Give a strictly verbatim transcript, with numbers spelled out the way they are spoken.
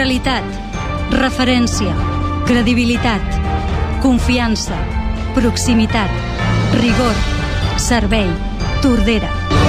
Neutralitat, referència, credibilitat, confiança, proximitat, rigor, servei, Tordera.